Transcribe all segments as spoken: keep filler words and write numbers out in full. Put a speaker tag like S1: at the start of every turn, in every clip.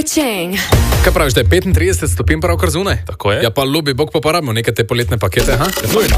S1: Ka-čeng.
S2: Kaj praviš, da je petintrideset stopinj pravkar zunaj?
S3: Tako je.
S2: Ja, pa ljubi Bog, pa porabimo neke te poletne pakete, ha?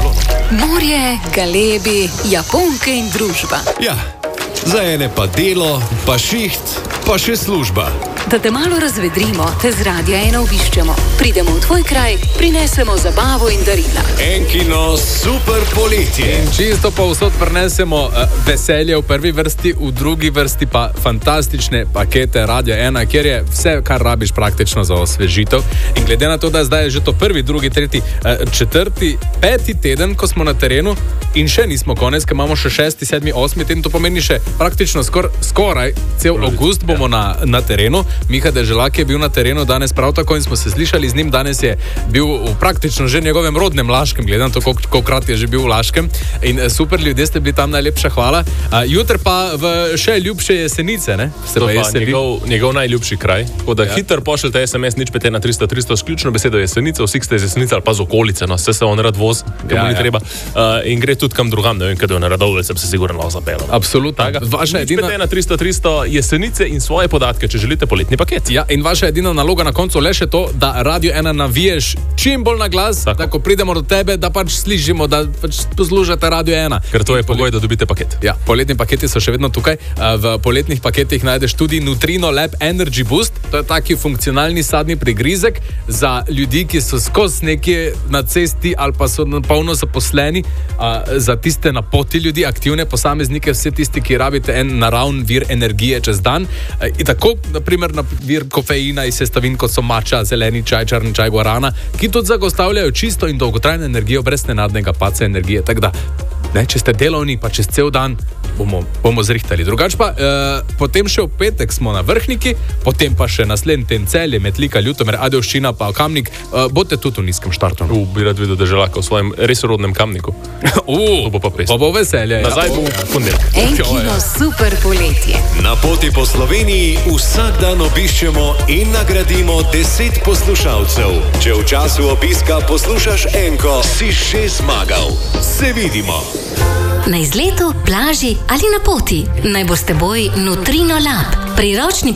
S1: Morje, galebi, Japonke in družba.
S4: Ja, za ene pa delo, pa šiht, pa še služba.
S1: Da te malo razvedrimo, te z Radia ena obiščemo. Pridemo v tvoj kraj, prinesemo zabavo in darila.
S4: Enkino super poletje.
S2: In čisto pa vsod prinesemo uh, veselje v prvi vrsti, v drugi vrsti pa fantastične pakete Radia ena, kjer je vse, kar rabiš praktično za osvežitev. In glede na to, da zdaj je že to prvi, drugi, tretji, uh, četrti, peti teden, ko smo na terenu in še nismo konec, ker imamo še šesti, sedmi, osmi teden, to pomeni še praktično skor, skoraj cel avgust bomo na, na terenu. Miha Deželak je bil na terenu danes prav tako in smo se slišali z njim. Danes je bil v praktično že njegovem rodnem Laškem, gledam to, koliko krat je že bil v Laškem. In super ljudje ste bili tam, najlepša hvala. Uh, jutri pa v še ljubše Jesenice, ne? Se
S3: to
S2: pa
S3: pa njegov, njegov najljubši kraj. Tako da ja. Hiter pošljete es em es nič pet ena tristo tristo s ključno besedo Jesenice, vsi ste iz Jesenice ali pa z okolice, no, vse se on rad voz, kam ja, ni ja. treba. Uh, in gre tudi kam drugam, ne vem, kaj je na Radovljici, sem se sigurno lahko zapel.
S2: Absolutno.
S3: Vaša edina... nič pet ena tristo tristo Jesenice in svoje podatke, če želite poletni paket.
S2: Ja, in vaša edina naloga na koncu le še to, da Radio ena naviješ čim bolj na glas, tako. Da ko pridemo do tebe, da pač slišimo, da pač poslušate Radio ena.
S3: Ker to je pogoj, da dobite paket.
S2: Ja, poletni paketi so še vedno tukaj. V poletnih paketih najdeš tudi Nutrino Lab Energy Boost. To je taki funkcionalni sadni prigrizek za ljudi, ki so skozi nekje na cesti ali pa so polno zaposleni, za tiste na poti ljudi, aktivne posameznike, vse tisti, ki rabite en naravn vir energije čez dan. In tako, na primer, na vir kofeina iz sestavin, kot so mača, zeleni čaj, črni čaj, guarana, ki tudi zagotavljajo čisto in dolgotrajno energijo brez nenadnega padca energije. Tako da, ne, če ste delovni, pa čez cel dan bomo, bomo zrihtali. Drugač pa, eh, potem še v petek smo na Vrhniki, potem pa še naslednji ten Celje, Metlika, Ljutomer, Adelščina pa Kamnik. Eh, boste tudi v nizkem štartu.
S3: U, bi rad videl Deželaka v svojem res rodnem Kamniku.
S2: U,
S3: bo pa pes.
S2: Pa bo veselje.
S3: Nazaj
S2: ja.
S3: bo ponedeljek.
S1: Enkino super poletje.
S4: Na poti po Sloveniji vsak dan obiščemo in nagradimo deset poslušalcev. Če v času obiska poslušaš Enko, si že zmagal. Se vidimo.
S5: Na izletu, plaži ali na poti, naj bo s teboj Nutrino Lab, priročni